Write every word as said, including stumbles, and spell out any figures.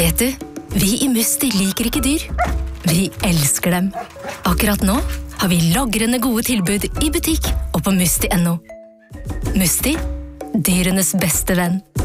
Vet du, vi i Musti liker ikke dyr. Vi elsker dem. Akkurat nå har vi lagrende gode tilbud i butikk og på musti punktum no. Musti, dyrenes beste venn.